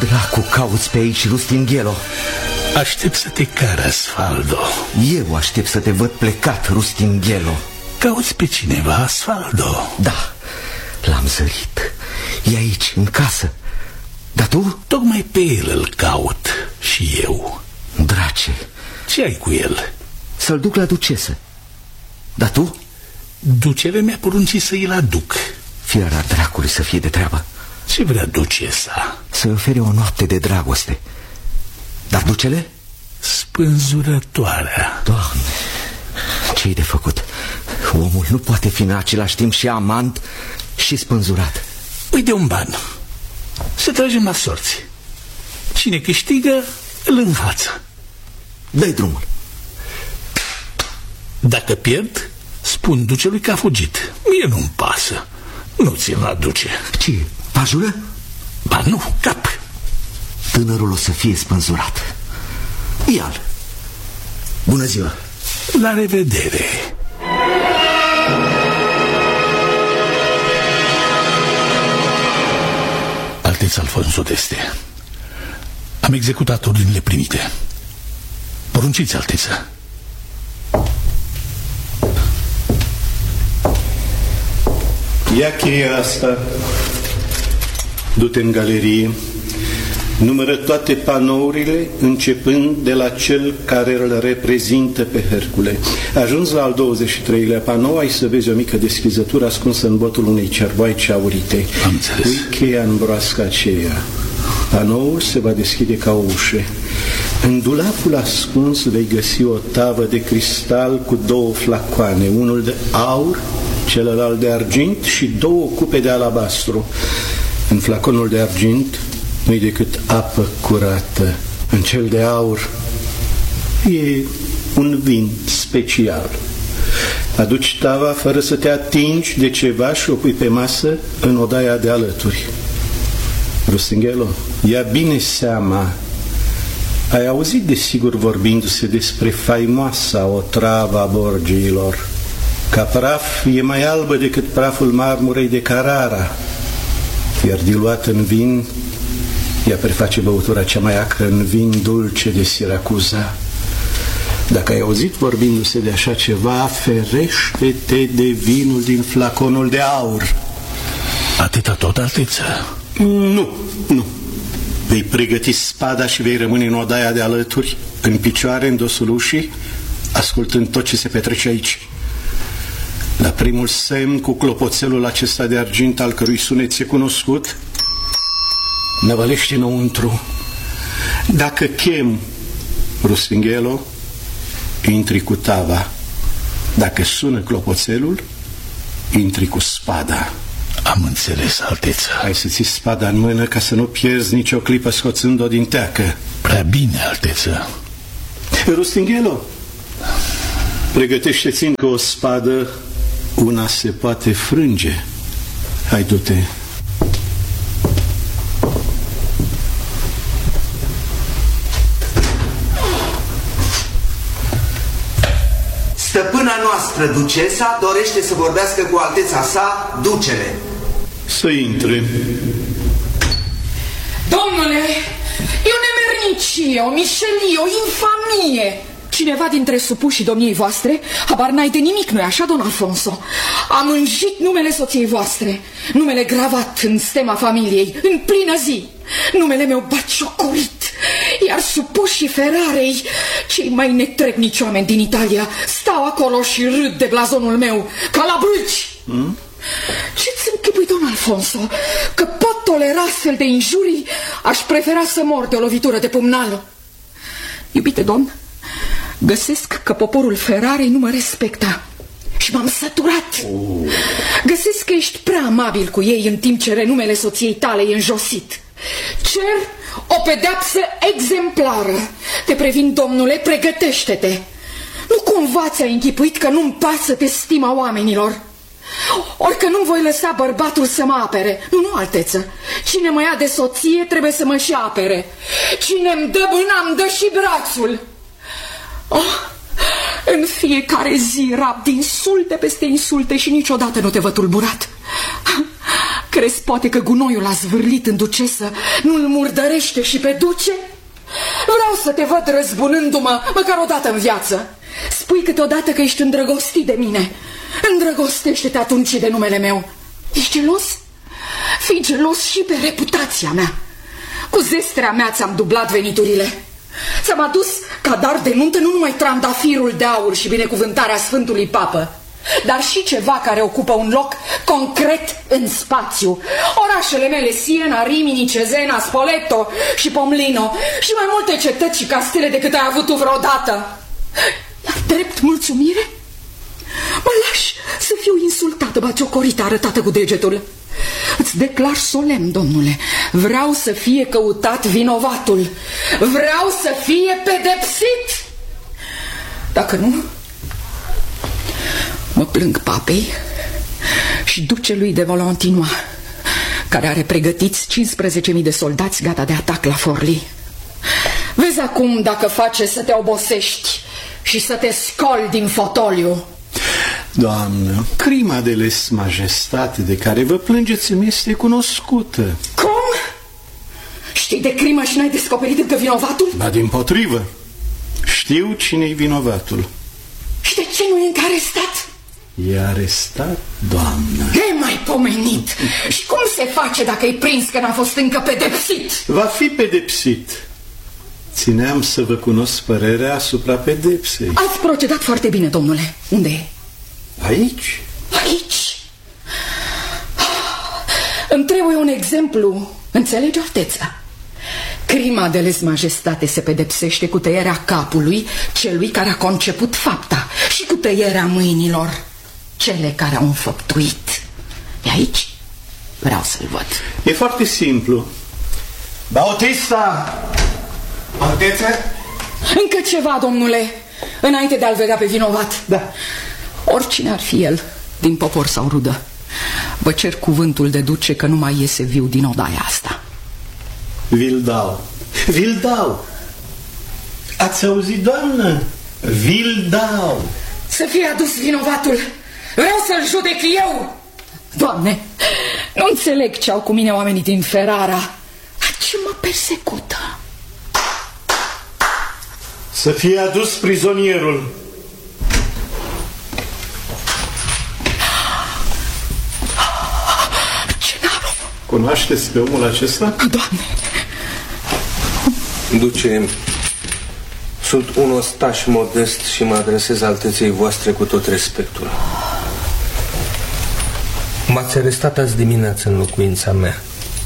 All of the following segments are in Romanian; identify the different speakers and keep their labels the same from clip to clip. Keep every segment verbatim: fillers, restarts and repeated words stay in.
Speaker 1: Dracu cauți pe aici, Rustinghello?
Speaker 2: Aștept să te care, Asfaldo.
Speaker 1: Eu aștept să te văd plecat, Rustinghello.
Speaker 2: Cauți pe cineva, Asfaldo?
Speaker 1: Da, l-am zărit. E aici, în casă. Dar tu?
Speaker 2: Tocmai pe el îl caut și eu.
Speaker 1: Drace,
Speaker 2: ce ai cu el?
Speaker 1: Să-l duc la ducesă. Dar tu?
Speaker 2: Ducele mi-a poruncit să îl aduc.
Speaker 1: Fiara dracului să fie de treabă.
Speaker 2: Ce vrea ducesa?
Speaker 1: Să-i ofere o noapte de dragoste. Dar ducele?
Speaker 2: Spânzurătoarea.
Speaker 1: Doamne, ce-i de făcut? Omul nu poate fi în același timp și amant și spânzurat.
Speaker 2: Uite un ban. Să tragem la sorți. Cine câștigă, îl înhață.
Speaker 1: Dă-i drumul.
Speaker 2: Dacă pierd, spun ducelui că a fugit. Mie nu-mi pasă. Nu ți-l aduce.
Speaker 1: Ce? Pajură?
Speaker 2: Ba nu, cap.
Speaker 1: Tânărul o să fie spânzurat. Ia-l. Bună ziua.
Speaker 2: La revedere. Alteța Alfonso d'Este, am executat ordinile primite. Porunciți, Alteță.
Speaker 3: Ia cheia asta, du-te în galerie, numără toate panourile, începând de la cel care îl reprezintă pe Hercule. Ajuns la al douăzeci și treilea panou, ai să vezi o mică deschizătură ascunsă în botul unei cerboaice aurite.
Speaker 2: Am înțeles.
Speaker 3: Pui cheia în broasca aceea. Panoul se va deschide ca o ușă. În dulapul ascuns vei găsi o tavă de cristal cu două flacoane, unul de aur, celălalt de argint și două cupe de alabastru. În flaconul de argint nu-i decât apă curată. În cel de aur e un vin special. Aduci tava fără să te atingi de ceva și o pui pe masă în odaia de alături. Rustinghello, ia bine seama. Ai auzit desigur vorbindu-se despre faimoasa otravă a Borgiilor. Ca praf e mai albă decât praful marmurei de Carrara, iar diluat în vin ea preface băutura cea mai acră în vin dulce de Siracuza. Dacă ai auzit vorbindu-se de așa ceva, ferește-te de vinul din flaconul de aur.
Speaker 2: Atâta tot, Alteță?
Speaker 3: Nu, nu. Vei pregăti spada și vei rămâne în odaia de alături, în picioare, în dosul ușii, ascultând tot ce se petrece aici. La primul semn, cu clopoțelul acesta de argint, al cărui sunet e cunoscut, năvălește înăuntru. Dacă chem, Rustinghello, intri cu tava. Dacă sună clopoțelul, intri cu spada.
Speaker 2: Am înțeles, Alteță.
Speaker 3: Hai să ții spada în mână ca să nu pierzi nicio clipă scoțând-o din teacă.
Speaker 2: Prea bine, Alteță.
Speaker 3: Rustinghello, pregătește-ți încă o spadă. Una se poate frânge. Hai, du-te.
Speaker 1: Stăpâna noastră, ducesa, dorește să vorbească cu alteța sa, ducele.
Speaker 3: Să intre.
Speaker 4: Domnule, e o nemernicie, o mișelie, o infamie. Cineva dintre supușii domniei voastre, habar n-ai de nimic, nu-i așa, don Alfonso? A mânjit numele soției voastre, numele gravat în stema familiei, în plină zi, numele meu batjocorit, iar supușii Ferrarei, cei mai netrebnici oameni din Italia, stau acolo și râd de blazonul meu, ca la bruci. Hmm? Ce-ți închipui, don Alfonso, că pot tolera astfel de injurii? Aș prefera să mor de o lovitură de pumnal. Iubite domn, găsesc că poporul Ferrarei nu mă respectă și m-am săturat. Oh. Găsesc că ești prea amabil cu ei în timp ce renumele soției tale e înjosit. Cer o pedeapsă exemplară. Te previn, domnule, pregătește-te. Nu cumva ți-ai închipuit că nu-mi pasă de stima oamenilor? Ori că nu-mi voi lăsa bărbatul să mă apere. Nu, nu, alteță. Cine mă ia de soție trebuie să mă și apere. Cine-mi dă mâna, îmi dă și brațul. Oh, în fiecare zi rab de insulte peste insulte și niciodată nu te văd tulburat. Că Crezi poate că gunoiul a zvârlit în ducesă nu-l murdărește și pe duce? Vreau să te văd răzbunându-mă măcar o dată în viață. Spui câteodată că ești îndrăgostit de mine. Îndrăgostește-te atunci de numele meu. Ești gelos? Fii gelos și pe reputația mea. Cu zestrea mea ți-am dublat veniturile. Ți-am adus ca dar de nuntă nu numai trandafirul de aur și binecuvântarea Sfântului Papă, dar și ceva care ocupă un loc concret în spațiu. Orașele mele, Siena, Rimini, Cezena, Spoleto și Pomlino și mai multe cetăți și castele decât ai avut tu vreodată. Iar drept mulțumire? Mă lași să fiu insultată, baciocorită, arătată cu degetul. Îți declar solemn, domnule, vreau să fie căutat vinovatul. Vreau să fie pedepsit. Dacă nu, mă plâng papei și ducelui de Valentinois, care are pregătiți cincisprezece mii de soldați gata de atac la Forli. Vezi acum dacă face să te obosești și să te scoli din fotoliu.
Speaker 3: Doamnă, crima de lese majestate de care vă plângeți îmi este cunoscută.
Speaker 4: Cum? Știi de crimă și n-ai descoperit încă vinovatul?
Speaker 3: Ba dimpotrivă, știu cine-i vinovatul.
Speaker 4: Și de ce nu e încă arestat?
Speaker 3: E arestat, doamnă.
Speaker 4: Nemai pomenit. Și cum se face dacă e prins că n-a fost încă pedepsit?
Speaker 3: Va fi pedepsit. Țineam să vă cunosc părerea asupra pedepsei.
Speaker 4: Ați procedat foarte bine, domnule. Unde e?
Speaker 3: Aici?
Speaker 4: Aici? Îmi trebuie un exemplu. Înțelegi, Alteța? Crima de lese majestate se pedepsește cu tăierea capului celui care a conceput fapta și cu tăierea mâinilor cele care au înfăptuit. E aici? Vreau să-l văd.
Speaker 3: E foarte simplu. Bautista! Altețe?
Speaker 4: Încă ceva, domnule, înainte de a-l vedea pe vinovat.
Speaker 3: Da.
Speaker 4: Oricine ar fi el, din popor sau rudă, vă cer cuvântul de duce că nu mai iese viu din odaia asta.
Speaker 3: Vi-l dau. Vi-l dau. Ați auzit, doamnă? Vi-l dau.
Speaker 4: Să fie adus vinovatul. Vreau să-l judec eu. Doamne, nu înțeleg ce au cu mine oamenii din Ferrara. Dar ce mă persecută?
Speaker 3: Să fie adus prizonierul.
Speaker 4: Gennaro.
Speaker 3: Cunoașteți pe omul acesta?
Speaker 4: Doamne.
Speaker 5: Duce, sunt un ostaș modest și mă adresez alteței voastre cu tot respectul. M-ați arestat azi dimineață în locuința mea.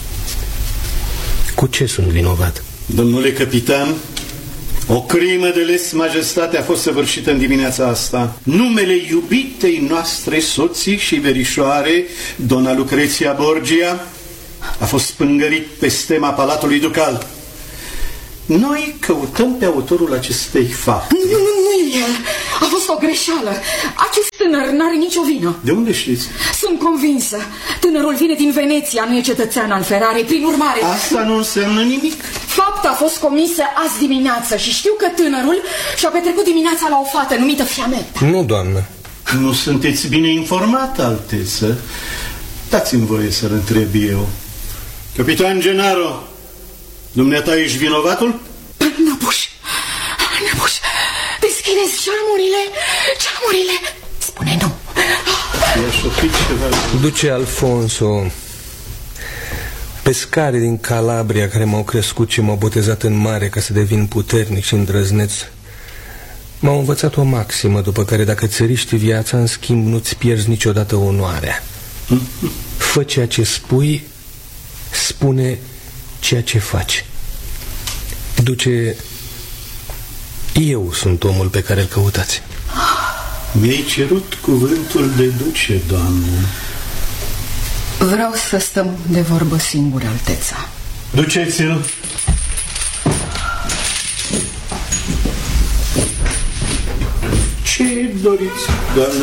Speaker 5: Cu ce sunt vinovat?
Speaker 3: Domnule capitan, o crimă de lese majestate a fost săvârșită în dimineața asta. Numele iubitei noastre soții și verișoare, dona Lucreția Borgia, a fost spângărit pe stema Palatului Ducal. Noi căutăm pe autorul acestei fapte.
Speaker 4: Nu, nu, nu e el. A fost o greșeală. Acest tânăr n-are nicio vină.
Speaker 3: De unde știți?
Speaker 4: Sunt convinsă. Tânărul vine din Veneția, nu e cetățean al Ferrarei. Prin urmare,
Speaker 3: Asta nu înseamnă nimic.
Speaker 4: fapta a fost comisă azi dimineață și știu că tânărul și-a petrecut dimineața la o fată numită Fiamet.
Speaker 5: Nu, doamnă.
Speaker 3: Nu sunteți bine informat, Alteță. Dați-mi voie să-l întreb eu. Capitan Gennaro, dumneata ești vinovatul?
Speaker 4: Năbuș, Năbuș, deschideți geamurile, geamurile. Spune nu.
Speaker 3: I-aș ofri ceva.
Speaker 5: Duce Alfonso, pescarii din Calabria care m-au crescut și m-au botezat în mare ca să devin puternic și îndrăzneț, m-au învățat o maximă după care dacă țăriști viața, în schimb nu-ți pierzi niciodată onoarea. Fă ceea ce spui, spune ceea ce faci. Duce, eu sunt omul pe care îl căutați.
Speaker 3: Mi-ai cerut cuvântul de duce, doamnă.
Speaker 4: Vreau să stăm de vorbă singuri, Alteța.
Speaker 3: Duceți-l. Ce doriți, doamnă?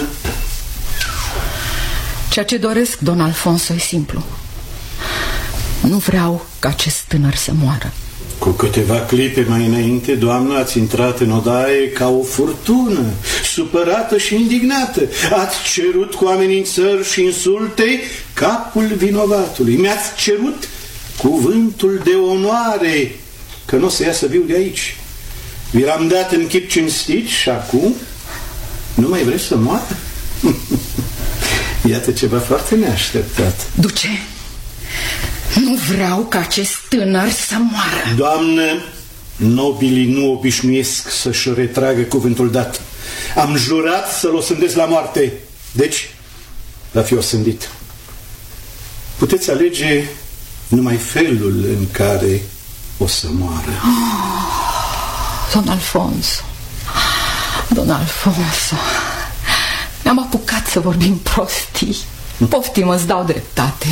Speaker 4: Ceea ce doresc, don Alfonso, e simplu. Nu vreau ca acest tânăr să moară.
Speaker 3: Cu câteva clipe mai înainte, doamnă, ați intrat în odaie ca o furtună, supărată și indignată. Ați cerut cu amenințări și insulte capul vinovatului. Mi-ați cerut cuvântul de onoare că nu o să iasă viu de aici. Vi l-am dat în chip cinstit și acum nu mai vreți să moară? Iată ceva foarte neașteptat.
Speaker 4: Duce, nu vreau ca acest tânăr să moară.
Speaker 3: Doamnă, nobilii nu obișnuiesc să-și retragă cuvântul dat. Am jurat să-l osândesc la moarte. Deci, va fi osândit. Puteți alege numai felul în care o să moară.
Speaker 4: Oh, Don Alfonso, Don Alfonso, ne-am apucat să vorbim prostii. Poftim, îți dau dreptate.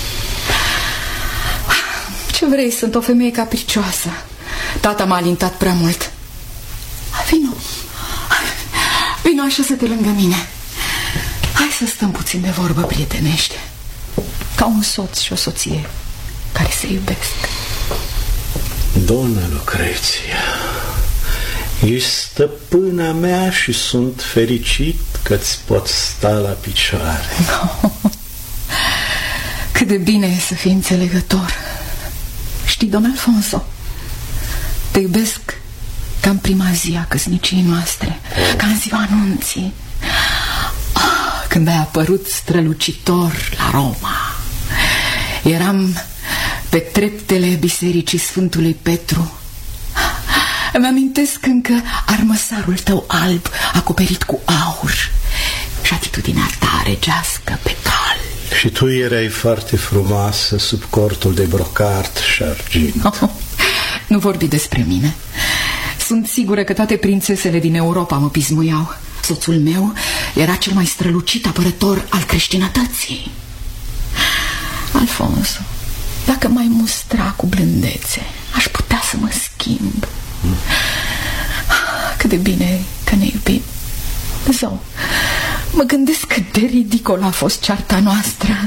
Speaker 4: Ce vrei, sunt o femeie capricioasă. Tata m-a alintat prea mult. Vino, vino, așează-te lângă mine. Hai să stăm puțin de vorbă prietenește, ca un soț și o soție care se iubesc.
Speaker 3: Dona Lucreția, ești stăpâna mea și sunt fericit că-ți pot sta la picioare.
Speaker 4: No. Cât de bine e să fii înțelegător. Știi, Don Alfonso, te iubesc ca în prima zi a căsniciei noastre, oh. ca în ziua anunții, oh, când ai apărut strălucitor la Roma. Eram pe treptele bisericii Sfântului Petru. Îmi amintesc încă armăsarul tău alb acoperit cu aur și atitudinea ta regească pe cal.
Speaker 3: Și tu erai foarte frumoasă sub cortul de brocart și argint.
Speaker 4: Oh, nu vorbi despre mine. Sunt sigură că toate prințesele din Europa mă pismuiau. Soțul meu era cel mai strălucit apărător al creștinătății. Alfonso, dacă m-ai mustra cu blândețe, aș putea să mă schimb. mm. Cât de bine că ne iubim. Zău, mă gândesc cât de ridicol a fost cearta noastră.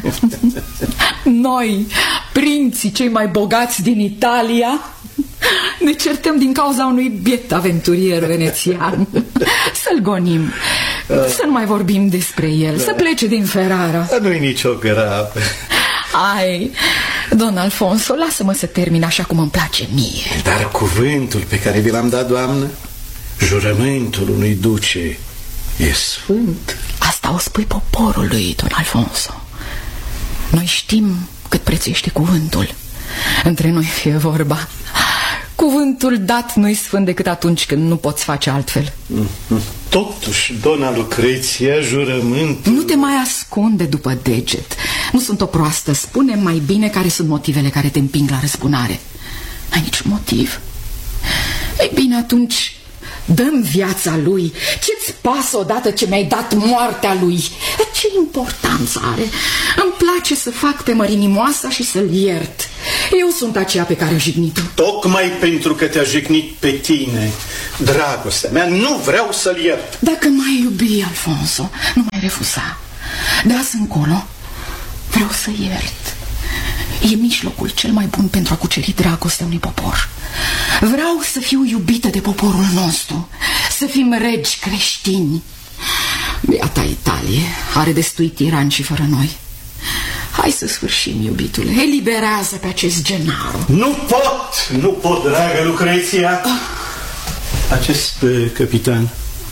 Speaker 4: Noi, prinții cei mai bogați din Italia, ne certăm din cauza unui biet aventurier venețian. Să-l gonim, să nu mai vorbim despre el, să plece din Ferrara.
Speaker 3: Nu-i nicio gravă.
Speaker 4: Ai, Don Alfonso, lasă-mă să termin așa cum îmi place mie.
Speaker 3: Dar cuvântul pe care vi l-am dat, doamnă, jurământul unui duce, e sfânt.
Speaker 4: Asta o spui poporului, Don Alfonso. Noi știm cât prețuiește cuvântul. Între noi fie vorba. Cuvântul dat nu-i sfânt decât atunci când nu poți face altfel.
Speaker 3: Totuși, dona Lucreția, jurământul...
Speaker 4: Nu te mai ascunde după deget. Nu sunt o proastă. Spune mai bine care sunt motivele care te împing la răzbunare. N-ai niciun motiv. Ei bine, atunci dăm viața lui. Ce-ți pasă odată ce mi-ai dat moartea lui? Ce importanță are? Îmi place să fac pe mărinimoasa și să-l iert. Eu sunt aceea pe care a jignit-o.
Speaker 3: Tocmai pentru că te-a jignit pe tine, dragostea mea, nu vreau să-l iert.
Speaker 4: Dacă m-ai iubi, Alfonso, nu mai refuza. De azi încolo vreau să iert. E mijlocul cel mai bun pentru a cuceri dragostea unui popor. Vreau să fiu iubită de poporul nostru, să fim regi creștini. Beata Italie are destui tirani și fără noi. Hai să sfârșim, iubitule. Eliberează pe acest Gennaro.
Speaker 3: Nu pot, nu pot, dragă Lucreția. ah. Acest uh, capitan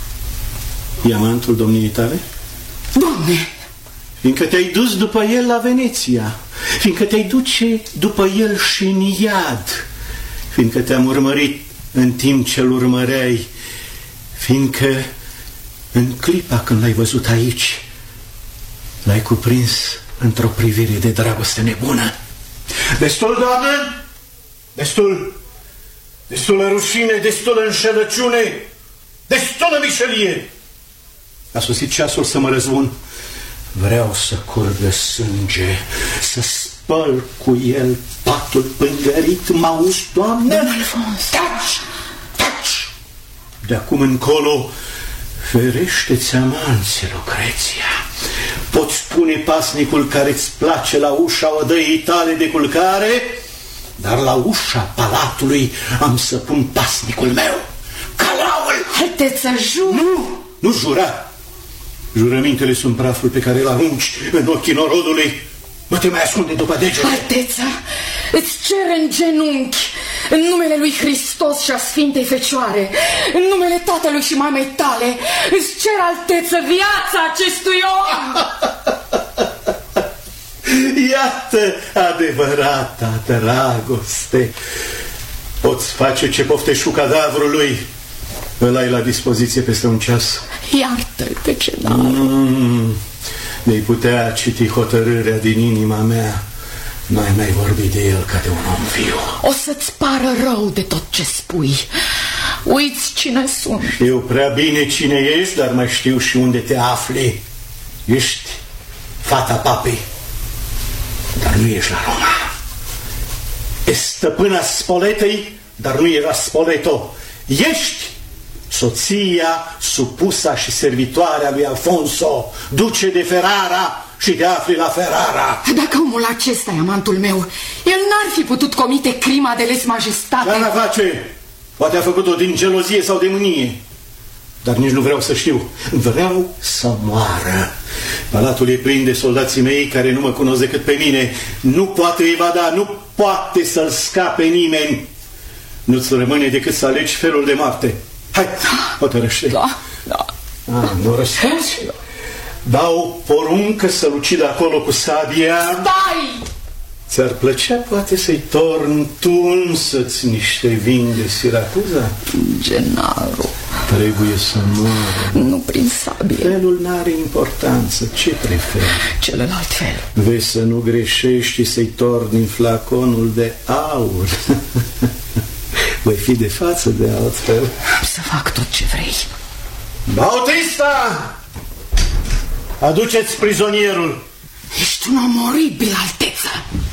Speaker 3: e amantul domniei tale?
Speaker 4: Doamne!
Speaker 3: Fiindcă te-ai dus după el la Veneția, fiindcă te-ai duce după el și în iad, fiindcă te-am urmărit în timp ce-l urmăreai, fiindcă în clipa când l-ai văzut aici, l-ai cuprins într-o privire de dragoste nebună. Destul, doamnă! Destul! Destulă rușine, destulă înșelăciune, destulă mișelie! A sosit ceasul să mă răzbun. Vreau să curgă sânge, să spăl cu el patul pângărit. M-auzi, doamnă?
Speaker 4: Don Alfonso!
Speaker 3: Taci! Taci! De acum încolo, ferește-ți amanții, Lucreția. Poți pune pasnicul care-ți place la ușa odăii tale de culcare, dar la ușa palatului am să pun pasnicul meu, calaul.
Speaker 4: Alteță, jur!
Speaker 3: Nu, nu jura. Jurămintele sunt praful pe care îl arunci în ochii norodului. Nu te mai ascunde după degete.
Speaker 4: Alteță, îți cer în genunchi, în numele lui Hristos și a Sfintei Fecioare, în numele tatălui și mamei tale, îți cer, Alteță, viața acestui om!
Speaker 3: Iată adevărata dragoste. Poți face ce poftești cu cadavrul lui. Îl ai la dispoziție peste un ceas.
Speaker 4: Iartă-l pe cenar.
Speaker 3: Mm, de-ai putea citi hotărârea din inima mea. N-ai mai vorbit de el ca de un om viu.
Speaker 4: O să-ți pară rău de tot ce spui. Uiți cine sunt.
Speaker 3: Știu prea bine cine ești, dar mai știu și unde te afli. Ești fata papei, dar nu ești la Roma. Ești stăpâna Spoletei, dar nu era Spoleto. Ești soția, supusa și servitoarea lui Alfonso, duce de Ferrara, și te afli la Ferrara.
Speaker 4: Dacă omul acesta e amantul meu, el n-ar fi putut comite crima de les majestate.
Speaker 3: Dar n-a face. Poate a făcut-o din gelozie sau de mânie. Dar nici nu vreau să știu. Vreau să moară. Palatul e plin de soldații mei care nu mă cunosc decât pe mine. Nu poate evada, nu poate să-l scape nimeni. Nu-ți rămâne decât să alegi felul de moarte. Hai, hotărăște.
Speaker 4: Da, da.
Speaker 3: Ah, nu răspunzi? Dau poruncă să-l ucid acolo cu sabia.
Speaker 4: Stai!
Speaker 3: Ți-ar plăcea poate să-i torni tu însă-ți niște vin de Siracuza?
Speaker 4: Genaro.
Speaker 3: Trebuie să moară.
Speaker 4: Nu prin sabie.
Speaker 3: Felul n-are importanță. Ce preferi?
Speaker 4: Celălalt fel.
Speaker 3: Vezi să nu greșești și să-i torni în flaconul de aur. Voi fi de față de altfel.
Speaker 4: Să fac tot ce vrei.
Speaker 3: Bautista! Aduceți prizonierul.
Speaker 4: Ești un om oribil, Alteță.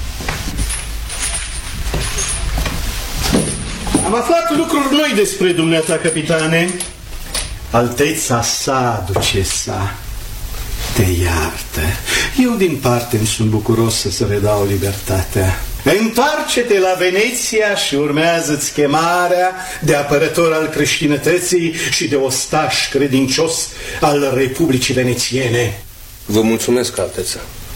Speaker 3: Am aflat lucruri noi despre dumneata, capitane. Alteța sa, ducesa, te iartă. Eu din parte îmi sunt bucuros să-ți redau libertatea. Întoarce-te la Veneția și urmează-ți chemarea de apărător al creștinătății și de ostaș credincios al Republicii Venețiene.
Speaker 5: Vă mulțumesc, Alteță.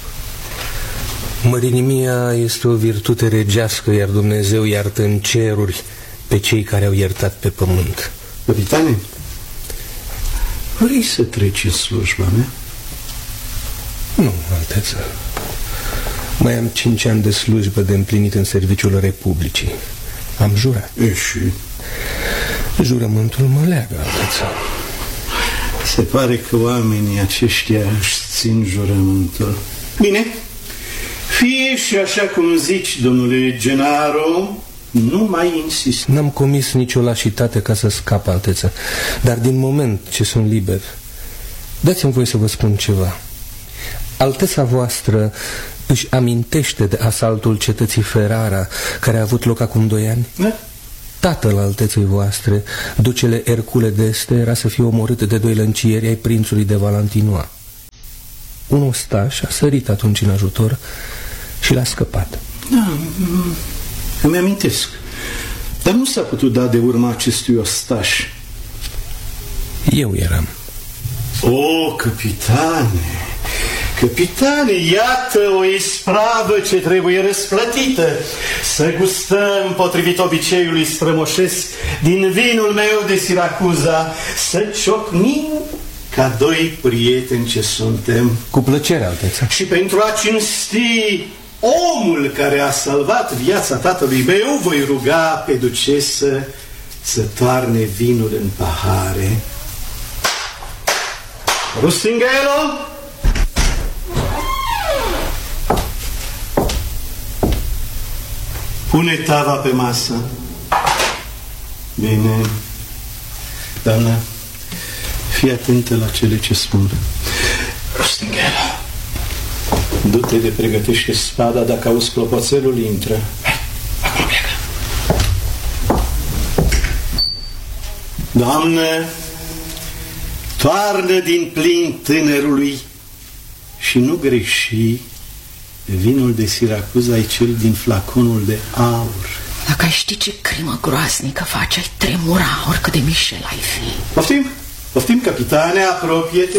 Speaker 5: Mărinimia este o virtute regească, iar Dumnezeu iartă în ceruri pe cei care au iertat pe pământ.
Speaker 3: Capitane, vrei să treci în slujba mea?
Speaker 5: Nu, Alteță. Mai am cinci ani de slujbă de împlinit în serviciul Republicii. Am jurat.
Speaker 3: E și?
Speaker 5: Jurământul mă leagă, Alteță.
Speaker 3: Se pare că oamenii aceștia își țin jurământul. Bine, fie și așa cum zici, domnule Genaro, nu mai insist.
Speaker 5: N-am comis nicio lașitate ca să scap, Alteță, dar din moment ce sunt liber, dați-mi voie să vă spun ceva. Alteța voastră își amintește de asaltul cetății Ferrara, care a avut loc acum doi ani?
Speaker 3: Da?
Speaker 5: Tatăl alteței voastre, ducele Ercule d'Este, era să fie omorât de doi lăncieri ai prințului de Valentinois. Un ostaș a sărit atunci în ajutor și l-a scăpat.
Speaker 3: Da, îmi amintesc. Dar nu s-a putut da de urma acestui ostaș.
Speaker 5: Eu eram.
Speaker 3: O, capitane, capitane, iată o ispravă ce trebuie răsplătită. Să gustăm, potrivit obiceiului strămoșesc, din vinul meu de Siracuza, să ciocnim ca doi prieteni ce suntem.
Speaker 5: Cu plăcere, Alteță.
Speaker 3: Și pentru a cinsti omul care a salvat viața tatălui meu, voi ruga pe ducesă să toarne vinul în pahare. Rustinghello! Pune tava pe masă. Bine. Doamna, fii atentă la cele ce spun. Rustinghello, du-te de pregătește spada, dacă auzi clopoțelul, intră. Hai, acum pleacă. Doamnă, toarnă din plin tânărului și nu greși vinul de Siracuza e cel din flaconul de aur.
Speaker 4: Dacă ai ști ce crimă groaznică faci, ai tremura oricât de mișel ai fi.
Speaker 3: Poftim? Poftim, capitane, apropie-te.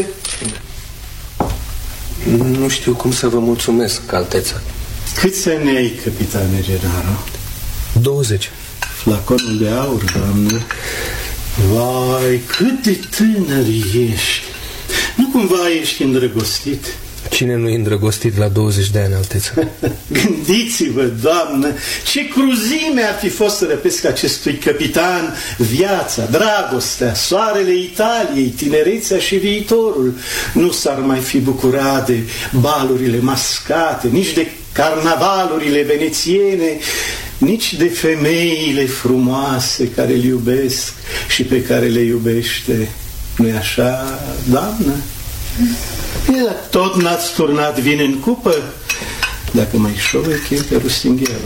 Speaker 5: Nu știu cum să vă mulțumesc, Alteță.
Speaker 3: Câți ani ai, capitane Gennaro?
Speaker 5: douăzeci.
Speaker 3: Flaconul de aur, doamne. Vai, cât de tânăr ești. Nu cumva ești îndrăgostit?
Speaker 5: Cine nu e îndrăgostit la douăzeci de ani, Alteță?
Speaker 3: Gândiți-vă, doamnă, ce cruzime ar fi fost să răpesc acestui capitan viața, dragostea, soarele Italiei, tinerețea și viitorul. Nu s-ar mai fi bucurat de balurile mascate, nici de carnavalurile venețiene, nici de femeile frumoase care îl iubesc și pe care le iubește. Nu-i așa, doamnă? E, tot n-ați turnat vin în cupă? Dacă mai șovechem pe Rustinghiero.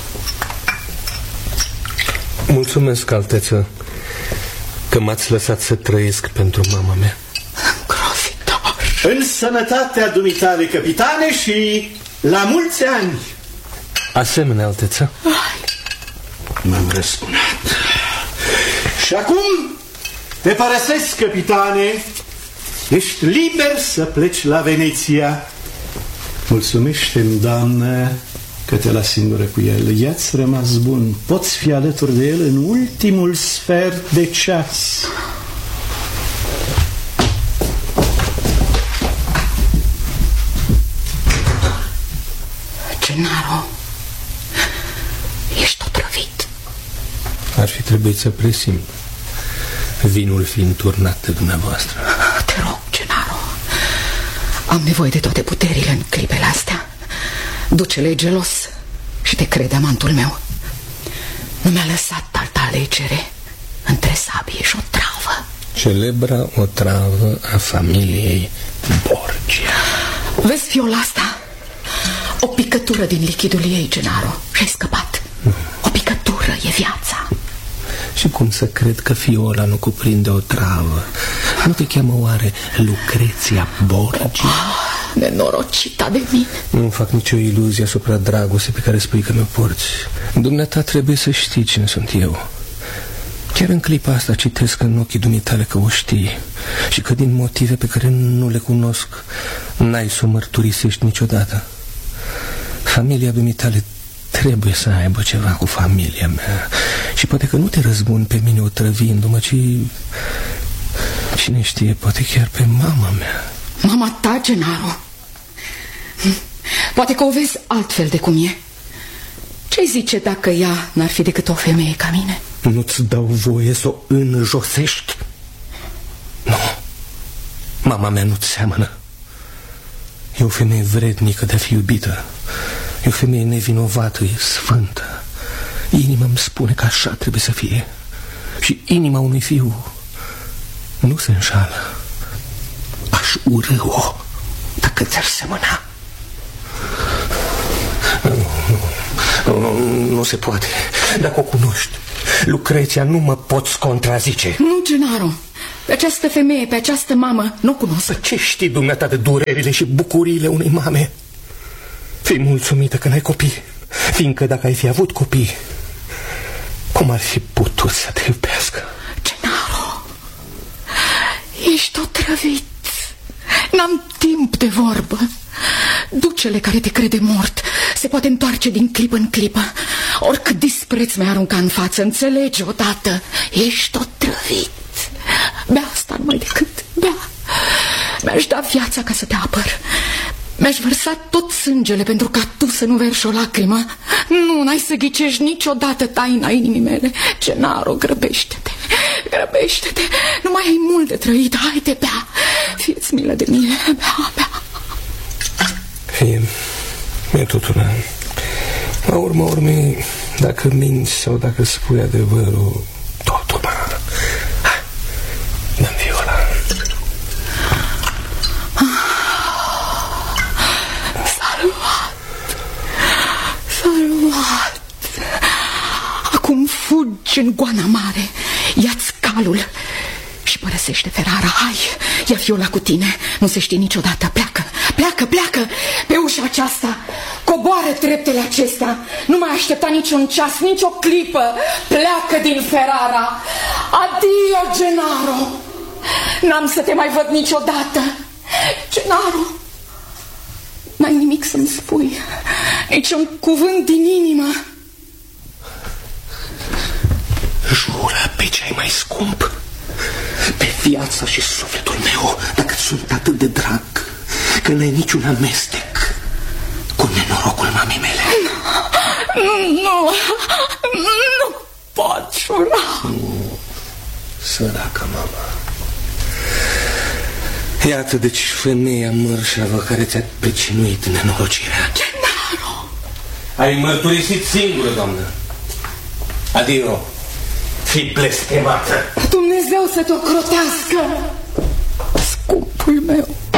Speaker 5: Mulțumesc, Alteță, că m-ați lăsat să trăiesc pentru mama mea.
Speaker 4: Grozitor!
Speaker 3: În sănătatea dumitale, capitane, și la mulți ani!
Speaker 5: Asemenea, Alteță.
Speaker 3: M-am răspunat. Și acum te părăsesc, capitane. Ești liber să pleci la Veneția. Mulțumește-mi, doamnă, că te las singură cu el. I-ați rămas bun. Poți fi alături de el în ultimul sfert de ceas.
Speaker 4: Gennaro, ești otrăvit.
Speaker 5: Ar fi trebuit să presimt, vinul fiind turnat de dumneavoastră.
Speaker 4: Te rog, Gennaro, am nevoie de toate puterile în clipele astea. Duce-le gelos și te crede amantul meu. Nu mi-a lăsat altă alegere între sabie și o travă.
Speaker 5: Celebra o travă a familiei Borgia.
Speaker 4: Vezi fiola asta? O picătură din lichidul ei, Gennaro, și ai scăpat. O picătură e viața.
Speaker 5: Și cum să cred că fiola nu cuprinde o travă? Nu te cheamă oare Lucreția Borgia?
Speaker 4: Oh, nenorocita de mine.
Speaker 5: Nu fac nicio iluzie asupra dragostei pe care spui că mi-o porți. Dumneata trebuie să știi cine sunt eu. Chiar în clipa asta citesc în ochii dumitale că o știi și că din motive pe care nu le cunosc n-ai să o mărturisești niciodată. Familia dumitale trebuie să aibă ceva cu familia mea. Și poate că nu te răzbun pe mine otrăvindu-mă, ci... cine știe, poate chiar pe mama mea.
Speaker 4: Mama ta, Gennaro? Poate că o vezi altfel de cum e. Ce-i zice dacă ea n-ar fi decât o femeie ca mine?
Speaker 5: Nu-ți dau voie să o înjosești. Nu. Mama mea nu-ți seamănă. E o femeie vrednică de a fi iubită. E o femeie nevinovată, e sfântă. Inima îmi spune că așa trebuie să fie. Și inima unui fiu nu se înșală. Aș urâ-o dacă ți-ar semăna. Nu, nu, nu, nu, nu se poate. Dacă o cunoști, Lucreția, nu mă poți contrazice.
Speaker 4: Nu, Gennaro. Pe această femeie, pe această mamă, nu cunosc.
Speaker 5: Ce știi dumneata de durerile și bucuriile unei mame? Fii mulțumită că n-ai copii, fiindcă dacă ai fi avut copii, cum ar fi putut să te iubească?
Speaker 4: Gennaro, ești otrăvit. N-am timp de vorbă. Ducele care te crede mort se poate întoarce din clipă în clipă. Oricât dispreț mi-ai arunca în față, înțelege odată. Ești otrăvit. Bea asta numai decât bea. Mi-aș da viața ca să te apăr. Mi-aș vărsa tot sângele pentru ca tu să nu verși o lacrimă. Nu, n-ai să ghicești niciodată taina inimii mele. Gennaro, grăbește-te, grăbește-te. Nu mai ai mult de trăit, haide, bea. Fie-ți milă de mine, bea, bea.
Speaker 5: Fie, e tot una. La urma urmei, dacă minți sau dacă spui adevărul, tot una. Hai, dă-mi viola.
Speaker 4: Salvat! Acum fugi în goana mare, ia-ți calul și părăsește Ferrara. Hai, ia viola cu tine, nu se știe niciodată. Pleacă, pleacă, pleacă pe ușa aceasta. Coboară treptele acestea. Nu mai aștepta niciun ceas, nici o clipă. Pleacă din Ferrara. Adio, Gennaro. N-am să te mai văd niciodată. Gennaro, n-ai nimic să-mi spui, nici un cuvânt din inimă?
Speaker 6: Jură pe ce ai mai scump, pe viața și sufletul meu, dacă sunt atât de drag, că n-ai niciun amestec cu nenorocul mamei mele.
Speaker 4: Nu, nu, nu pot jura.
Speaker 5: Săraca mama. Iată deci femeia mărșavă care ți-a pricinuit nenorocirea.
Speaker 4: Gennaro!
Speaker 5: Ai mărturisit singură, doamnă. Adio, fii blestemată.
Speaker 4: Dumnezeu să te ocrotească, scumpul meu.